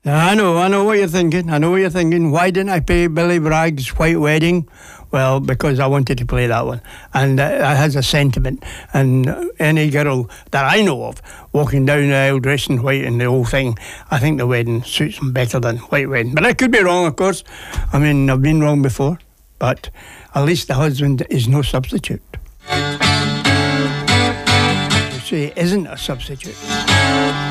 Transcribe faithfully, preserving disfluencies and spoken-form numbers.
I know, I know what you're thinking. I know what you're thinking. Why didn't I play Billy Bragg's White Wedding? Well, because I wanted to play that one. And uh, it has a sentiment. And uh, any girl that I know of walking down the aisle dressed in white and the whole thing, I think the wedding suits them better than White Wedding. But I could be wrong, of course. I mean, I've been wrong before. But at least the husband is no substitute. You say, isn't a substitute.